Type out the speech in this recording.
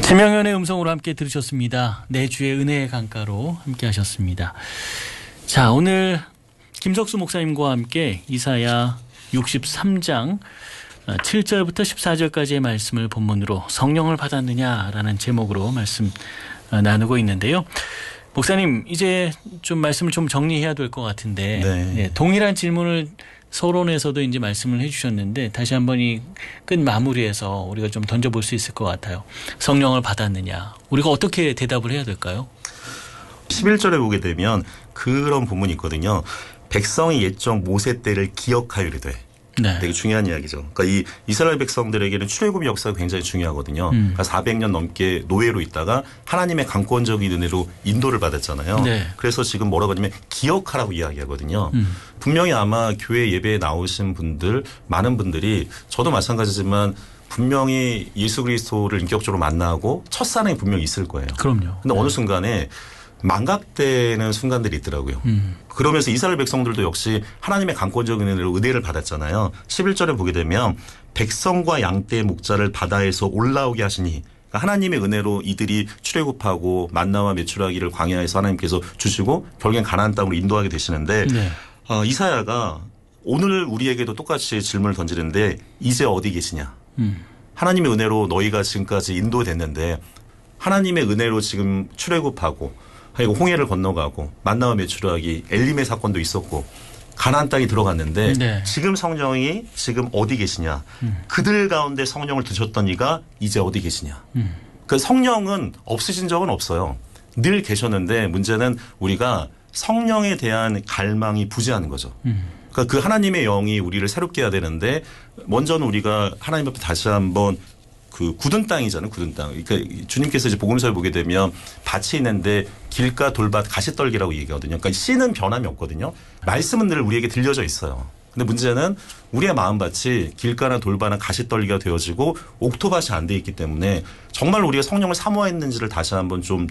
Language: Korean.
김영현의 음성으로 함께 들으셨습니다. 내주의 은혜의 강가로 함께 하셨습니다. 자, 오늘 김석수 목사님과 함께 이사야 63장 7절부터 14절까지의 말씀을 본문으로 성령을 받았느냐라는 제목으로 말씀 나누고 있는데요. 목사님, 이제 좀 말씀을 좀 정리해야 될 것 같은데 네, 동일한 질문을 서론에서도 이제 말씀을 해주셨는데 다시 한번 이 끝 마무리해서 우리가 좀 던져볼 수 있을 것 같아요. 성령을 받았느냐, 우리가 어떻게 대답을 해야 될까요? 11절에 보게 되면 그런 부분이 있거든요. 백성이 옛적 모세 때를 기억하여리되. 네. 되게 중요한 이야기죠. 그러니까 이 이스라엘 백성들에게는 출애굽 역사가 굉장히 중요하거든요. 그러니까 400년 넘게 노예로 있다가 하나님의 강권적인 은혜로 인도를 받았잖아요. 네. 그래서 지금 뭐라고 하냐면 기억하라고 이야기하거든요. 분명히 아마 교회 예배에 나오신 분들, 많은 분들이 저도 마찬가지지만 분명히 예수 그리스도를 인격적으로 만나고 첫사랑이 분명히 있을 거예요. 그럼요. 근데 어느 순간에 망각되는 순간들이 있더라고요. 그러면서 이스라엘 백성들도 역시 하나님의 강권적인 은혜를 받았잖아요. 11절에 보게 되면 백성과 양떼의 목자를 바다에서 올라오게 하시니, 그러니까 하나님의 은혜로 이들이 출애굽하고 만나와 메추라기를 광야에서 하나님께서 주시고 결국엔 가나안 땅으로 인도하게 되시는데 네. 이사야가 오늘 우리에게도 똑같이 질문을 던지는데 이제 어디 계시냐. 하나님의 은혜로 너희가 지금까지 인도됐는데 하나님의 은혜로 지금 출애굽하고 그리고 홍해를 건너가고 만나와 메추라기 엘림의 사건도 있었고 가나안 땅에 들어갔는데 네. 지금 성령이 지금 어디 계시냐. 그들 가운데 성령을 두셨던 이가 이제 어디 계시냐. 그 성령은 없으신 적은 없어요. 늘 계셨는데 문제는 우리가 성령에 대한 갈망이 부재하는 거죠. 그러니까 그 하나님의 영이 우리를 새롭게 해야 되는데 먼저는 우리가 하나님 앞에 다시 한번 그 굳은 땅이잖아요. 굳은 땅. 그러니까 주님께서 이제 복음서를 보게 되면 밭이 있는데 길가 돌밭 가시떨기라고 얘기하거든요. 그러니까 씨는 변함이 없거든요. 말씀은 늘 우리에게 들려져 있어요. 근데 문제는 우리의 마음밭이 길가나 돌밭나 가시떨기가 되어지고 옥토밭이 안 돼 있기 때문에 정말 우리가 성령을 사모했는지를 다시 한번 좀